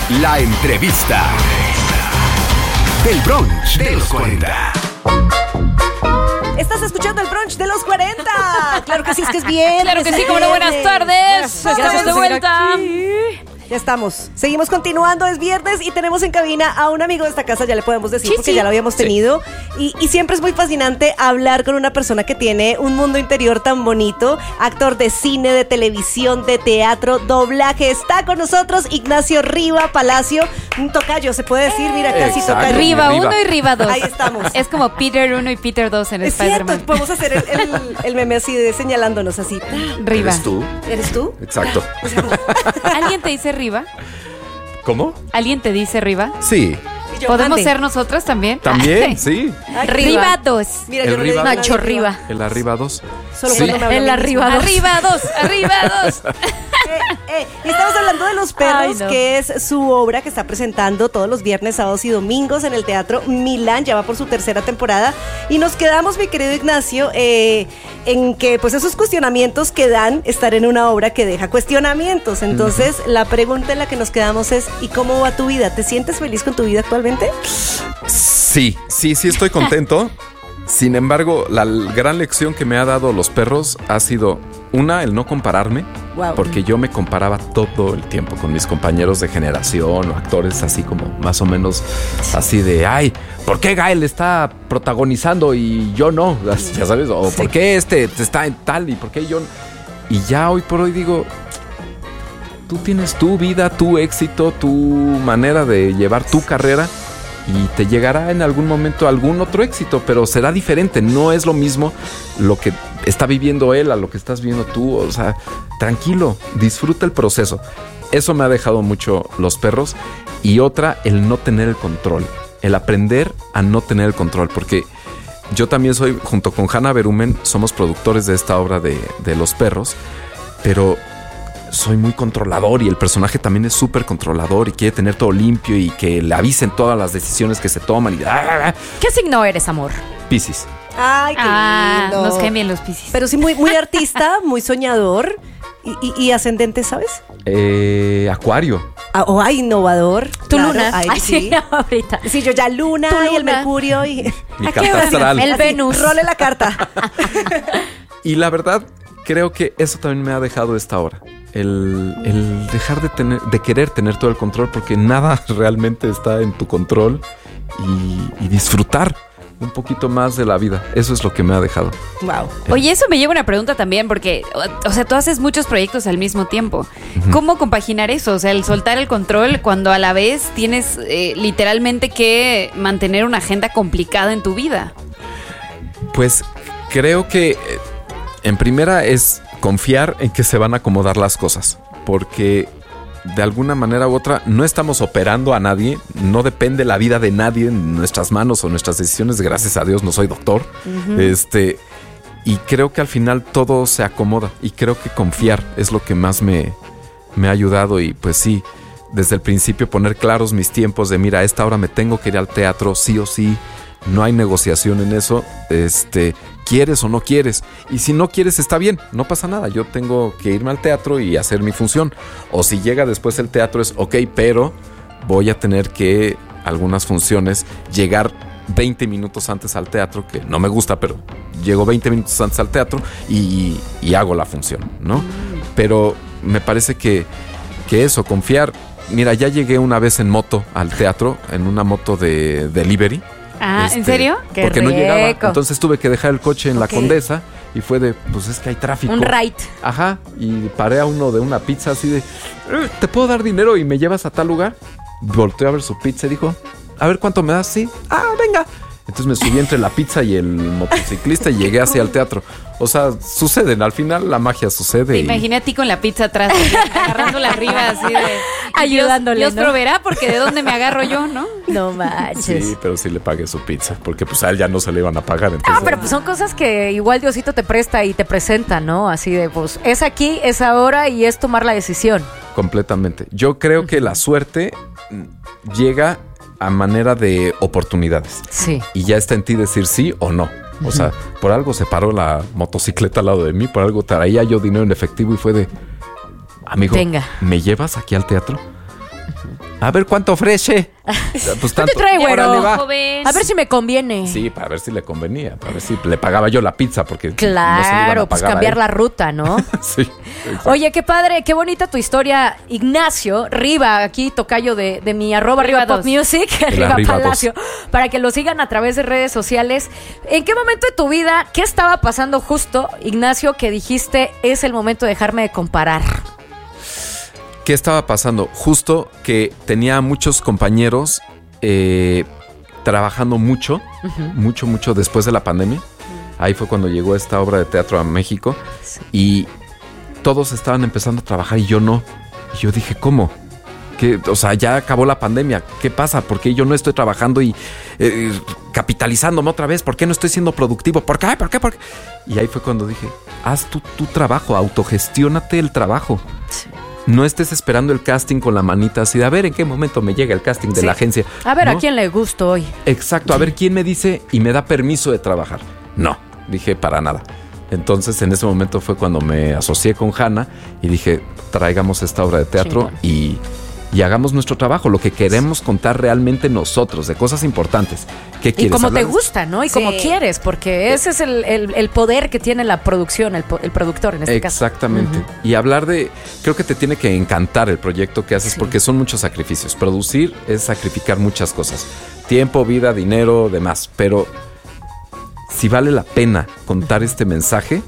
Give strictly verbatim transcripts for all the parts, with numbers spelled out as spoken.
La entrevista del brunch de los cuarenta. Estás escuchando el brunch de los cuarenta. Claro que sí, es que es bien. Claro que sí, como no, buenas tardes. Buenas Estamos de vuelta. Ya estamos. Seguimos continuando, es viernes y tenemos en cabina a un amigo de esta casa, ya le podemos decir, Sí, porque sí. ya lo habíamos Sí. tenido. Y, y siempre es muy fascinante hablar con una persona que tiene un mundo interior tan bonito. Actor de cine, de televisión, de teatro, doblaje. Está con nosotros Ignacio Riva Palacio. Un tocayo, se puede decir, mira, casi Exacto. tocayo. Riva Riva. uno y Riva dos. Ahí estamos. Es como Peter uno y Peter dos en Es cierto, Spider-Man. podemos hacer el, el- el meme así de señalándonos así. Riva. ¿Eres tú? ¿Eres tú? Exacto. ¿Alguien te dice Riva? ¿Cómo? ¿Alguien te dice Riva? Sí. Y yo, ¿Podemos mande. ser nosotros también? También, sí. Ay, qué Riva Riva. dos. Mira, El yo no le Riva. digo a Nacho nadie Riva. El arriba dos. Solo Sí. cuando me hablan El a mí arriba mismo. dos. Arriba dos. Arriba dos. Eh, eh, y estamos hablando de Los Perros, Ay, no. que es su obra que está presentando todos los viernes, sábados y domingos en el Teatro Milán. Ya va por su tercera temporada. Y nos quedamos, mi querido Ignacio, eh, en que pues esos cuestionamientos que dan estar en una obra que deja cuestionamientos. Entonces, la pregunta en la que nos quedamos es, ¿y cómo va tu vida? ¿Te sientes feliz con tu vida actualmente? Sí, sí, sí estoy contento. Sin embargo, la l- gran lección que me ha dado Los Perros ha sido, una, el no compararme, Wow. porque yo me comparaba todo el tiempo con mis compañeros de generación o actores así como más o menos así de, ay, ¿por qué Gael está protagonizando y yo no? Ya sabes, o ¿por qué este está en tal y por qué yo no? Y ya hoy por hoy digo, tú tienes tu vida, tu éxito, tu manera de llevar tu carrera y te llegará en algún momento algún otro éxito, pero será diferente. No es lo mismo lo que está viviendo él a lo que estás viviendo tú. O sea, tranquilo, disfruta el proceso. Eso me ha dejado mucho Los Perros. Y otra, el no tener el control. El aprender a no tener el control. Porque yo también soy, junto con Hanna Berumen, somos productores de esta obra de, de Los Perros. Pero soy muy controlador y el personaje también es súper controlador y quiere tener todo limpio y que le avisen todas las decisiones que se toman. Y ¡ah! ¿Qué signo eres, amor? Piscis. Ay, qué Ah, lindo. nos caen bien los Piscis. Pero sí, muy, muy artista, muy soñador y, y- y ascendente, ¿sabes? Eh, Acuario. Ah, o ay, innovador. Tu Claro, luna. ay, Ay, sí. sí, ahorita. Sí, yo ya luna, Tu y el luna. Mercurio y... Mi ¿A qué carta hora? astral. El Así, Venus. Role la carta. Y la verdad, creo que eso también me ha dejado esta hora. El, el dejar de tener, de querer tener todo el control, porque nada realmente está en tu control y, y disfrutar un poquito más de la vida. Eso es lo que me ha dejado. Wow. Oye, eso me lleva a una pregunta también, porque, o, o sea, tú haces muchos proyectos al mismo tiempo. ¿Cómo compaginar eso? O sea, el soltar el control cuando a la vez tienes eh, literalmente que mantener una agenda complicada en tu vida. Pues creo que eh, en primera es confiar en que se van a acomodar las cosas, porque de alguna manera u otra no estamos operando a nadie, no depende la vida de nadie en nuestras manos o nuestras decisiones, gracias a Dios no soy doctor. Este, y creo que al final todo se acomoda y creo que confiar es lo que más me, me ha ayudado. Y pues sí, desde el principio poner claros mis tiempos de mira, a esta hora me tengo que ir al teatro sí o sí. No hay negociación en eso. Este, ¿quieres o no quieres? Y si no quieres, está bien, no pasa nada. Yo tengo que irme al teatro y hacer mi función. O si llega después el teatro es ok, pero voy a tener que algunas funciones llegar veinte minutos antes al teatro, que no me gusta, pero llego veinte minutos antes al teatro y, y hago la función, ¿no? Pero me parece que, que eso, confiar. Mira, ya llegué una vez en moto al teatro, en una moto de delivery. Ah, Este, ¿en serio? Qué porque no llegaba. rico. Entonces tuve que dejar el coche en la Ok. Condesa y fue de, pues es que hay tráfico. Un ride. Ajá. Y paré a uno de una pizza así de, "Eh, ¿te puedo dar dinero y me llevas a tal lugar? Volteó a ver su pizza y dijo, a ver cuánto me das, sí. Ah, venga. Entonces me subí entre la pizza y el motociclista y llegué hacia el teatro. O sea, suceden, al final la magia sucede. Te y- imaginé a ti con la pizza atrás, agarrándola arriba así de... Ayudándole, Dios, Dios ¿no? proveerá porque de dónde me agarro yo, ¿no? No manches. Sí, pero sí le pagué su pizza, porque pues a él ya no se le iban a pagar. Entonces, Ah, pero pues son cosas que igual Diosito te presta y te presenta, ¿no? Así de, pues, es aquí, es ahora y es tomar la decisión. completamente. Yo creo que la suerte mm, llega a manera de oportunidades. Sí. Y ya está en ti decir sí o no. O sea, por algo se paró la motocicleta al lado de mí, por algo traía yo dinero en efectivo y fue de, amigo, Venga. ¿me llevas aquí al teatro? A ver cuánto ofrece. Pues ¿Qué te trae, güero? órale, va. Joven. A ver si me conviene. Sí, para ver si le convenía, para ver si le pagaba yo la pizza, porque Claro, no se le iban a pues pagar a cambiar él. la ruta, ¿no? Sí. Exacto. Oye, qué padre, qué bonita tu historia, Ignacio Riva, aquí tocayo de, de mi arroba Riva Riva Pop dos. Music, El Riva Arriba dos. Palacio, para que lo sigan a través de redes sociales. ¿En qué momento de tu vida, qué estaba pasando justo, Ignacio, que dijiste es el momento de dejarme de comparar? ¿Qué estaba pasando? Justo que tenía muchos compañeros eh, trabajando mucho, mucho, mucho después de la pandemia. Ahí fue cuando llegó esta obra de teatro a México y todos estaban empezando a trabajar y yo no. Y yo dije, ¿cómo? ¿Qué? O sea, ya acabó la pandemia. ¿Qué pasa? ¿Por qué yo no estoy trabajando y eh, capitalizándome otra vez? ¿Por qué no estoy siendo productivo? ¿Por qué? ¿Por qué? ¿Por qué? Y ahí fue cuando dije, haz tu, tu trabajo, autogestiónate el trabajo. Sí. No estés esperando el casting con la manita así de a ver en qué momento me llega el casting de Sí. la agencia. A ver, ¿no? ¿a quién le gusto hoy? Exacto, a ver quién me dice y me da permiso de trabajar. No, dije para nada. Entonces en ese momento fue cuando me asocié con Hanna y dije, traigamos esta obra de teatro y, y hagamos nuestro trabajo, lo que queremos contar realmente nosotros, de cosas importantes. ¿Qué Y quieres como te hablar? gusta, ¿no? Y Sí. como quieres, porque ese es el, el- el poder que tiene la producción, el, po- el productor en este caso. Exactamente. Y hablar de, creo que te tiene que encantar el proyecto que haces Sí. porque son muchos sacrificios. Producir es sacrificar muchas cosas. Tiempo, vida, dinero, demás. Pero si vale la pena contar este mensaje,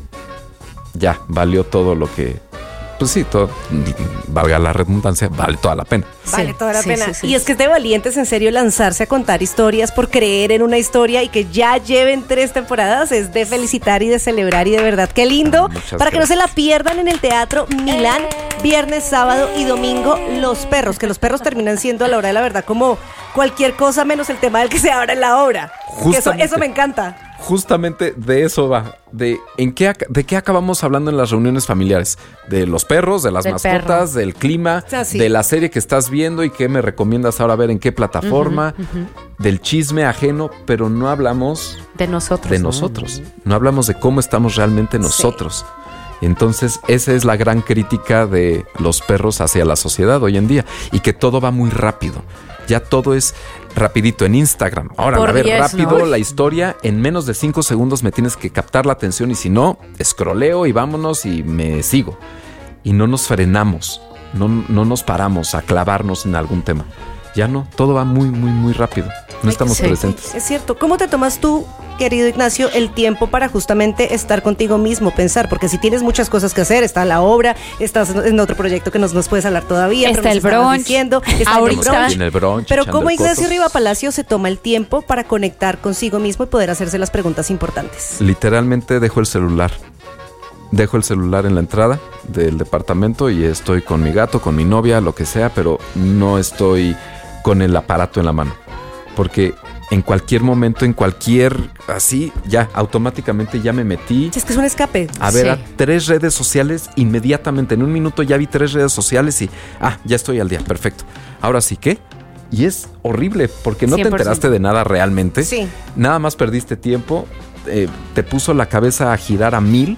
ya valió todo lo que... Pues sí, todo, valga la redundancia, vale toda la pena. Vale Sí, toda la sí, pena. sí, sí. Y es que es de valientes, en serio, lanzarse a contar historias por creer en una historia y que ya lleven tres temporadas es de felicitar y de celebrar y de verdad, qué lindo. Muchas Para que no se la gracias. pierdan en el Teatro Milán, viernes, sábado y domingo, Los Perros, que los perros terminan siendo a la hora de la verdad como cualquier cosa menos el tema del que se habla en la obra. Que Eso, Justamente. eso me encanta. Justamente de eso va, de en qué ac- de qué acabamos hablando en las reuniones familiares, de los perros, de las Del mascotas, del clima, Ah, sí. de la serie que estás viendo y qué me recomiendas ahora ver en qué plataforma, del chisme ajeno, pero no hablamos De nosotros. de ¿no? nosotros, no hablamos de cómo estamos realmente nosotros. Entonces, esa es la gran crítica de los perros hacia la sociedad hoy en día y que todo va muy rápido. Ya todo es rapidito en Instagram. Ahora, Por a ver, diez, rápido ¿no? la historia. En menos de cinco segundos me tienes que captar la atención y si no, escroleo y vámonos y me sigo. Y no nos frenamos, no, no nos paramos a clavarnos en algún tema. Ya no, todo va muy, muy, muy rápido. No estamos Sí. presentes. Es cierto. ¿Cómo te tomas tú, querido Ignacio, el tiempo para justamente estar contigo mismo, pensar? Porque si tienes muchas cosas que hacer, está la obra, estás en otro proyecto que nos, nos puedes hablar todavía. Está pero nos el estabas brunch. Diciendo, está Ahorita. el brunch. En el brunch, Pero echando ¿cómo el Ignacio coco. Riva Palacio se toma el tiempo para conectar consigo mismo y poder hacerse las preguntas importantes? Literalmente dejo el celular. Dejo el celular en la entrada del departamento y estoy con mi gato, con mi novia, lo que sea, pero no estoy con el aparato en la mano. Porque en cualquier momento, en cualquier así, ya automáticamente ya me metí Es que es un escape. a ver Sí. a tres redes sociales inmediatamente. En un minuto ya vi tres redes sociales y, ah, ya estoy al día, perfecto. Ahora sí, ¿qué? Y es horrible porque no cien te por ciento. enteraste de nada realmente. Sí. Nada más perdiste tiempo, eh, te puso la cabeza a girar a mil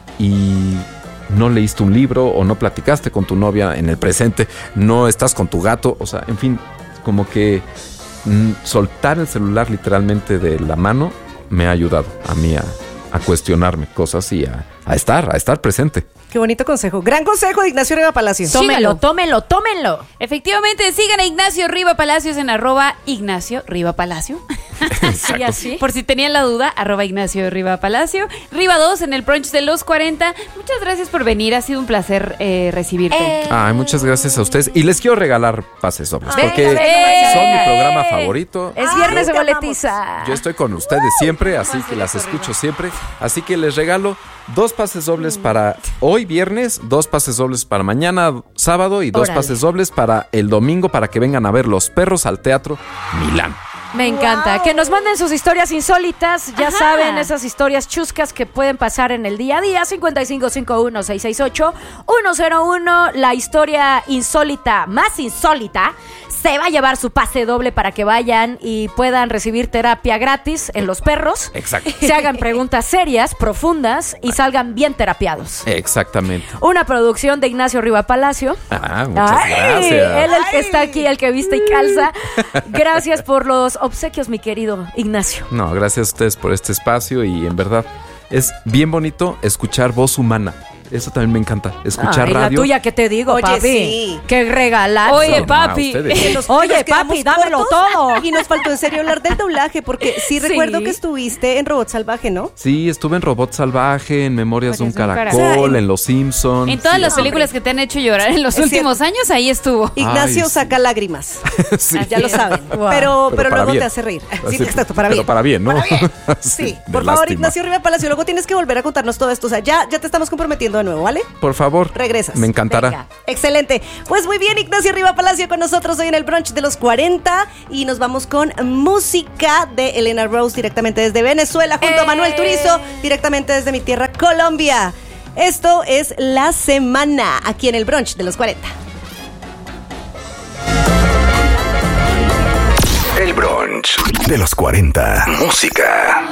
y no leíste un libro o no platicaste con tu novia en el presente, no estás con tu gato, o sea, en fin, como que mm, soltar el celular literalmente de la mano me ha ayudado a mí a, a cuestionarme cosas y a, a estar, a estar presente. Qué bonito consejo. Gran consejo de Ignacio Riva Palacio. Tómenlo, Sígalo. tómenlo, tómenlo. Efectivamente, sigan a Ignacio Riva Palacios en arroba Ignacio Riva Palacio. Y así. Por si tenían la duda, arroba Ignacio Riva Palacio. Riva dos en el brunch de los cuarenta. Muchas gracias por venir, ha sido un placer eh, recibirte. Eh. Ay, muchas gracias a ustedes y les quiero regalar pases dobles Venga, porque venga, venga. son mi programa favorito. Es Ay, viernes de te amamos. boletiza. Yo estoy con ustedes siempre, así que las escucho siempre. Así que les regalo dos pases dobles para hoy viernes, dos pases dobles para mañana sábado y dos Órale. pases dobles para el domingo para que vengan a ver Los Perros al Teatro Milán. Me encanta. Wow. Que nos manden sus historias insólitas. Ya Ajá. saben, esas historias chuscas que pueden pasar en el día a día. cincuenta y cinco cincuenta y uno, seiscientos sesenta y ocho, ciento uno. La historia insólita, más insólita, se va a llevar su pase doble para que vayan y puedan recibir terapia gratis en Los Perros. Exacto. Se hagan preguntas serias, profundas y salgan bien terapiados. Exactamente. Una producción de Ignacio Riva Palacio. Ah, muchas Ay, gracias. Él el que está aquí, el que viste y calza. Gracias por los obsequios, mi querido Ignacio. No, gracias a ustedes por este espacio y en verdad es bien bonito escuchar voz humana. Eso también me encanta. Escuchar Ay, la radio. tuya, ¿qué te digo, Oye, papi? sí. Qué regalazo. Oye, No, papi. a ustedes. Que nos- Oye, nos quedamos papi, dámelo cortos todo. Y nos faltó en serio hablar del doblaje, porque sí, Sí. recuerdo que estuviste en Robot Salvaje, ¿no? Sí, estuve en Robot Salvaje, en Memorias de un Memorias de un Caracol, Caracol. O sea, en- en Los Simpsons. En todas Sí, las hombre. películas que te han hecho llorar en los Es últimos años, ahí estuvo. Ignacio Ay, sí. saca lágrimas. Sí. Ya lo saben. Wow. Pero, pero, para luego bien. te hace reír. Sí, Así, exacto, para pero bien. para bien, ¿no? Sí, de por favor, lástima. Ignacio Riva Palacio, luego tienes que volver a contarnos todo esto. O sea, ya, ya te estamos comprometiendo de nuevo, ¿vale? Por favor. Regresas. Me encantará. Venga. Excelente. Pues muy bien, Ignacio Riva Palacio con nosotros hoy en el brunch de los cuarenta y nos vamos con música de Elena Rose directamente desde Venezuela junto a Manuel Turizo directamente desde mi tierra, Colombia. Esto es La Semana aquí en el brunch de los cuarenta. El brunch de los cuarenta. Música.